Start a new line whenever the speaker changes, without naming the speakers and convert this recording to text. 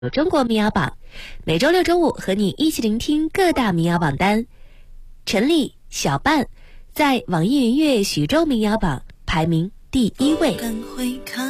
中国民谣榜，每周六中午和你一起聆听各大民谣榜单。陈粒、小半在网易云音乐徐州民谣榜排名第1位。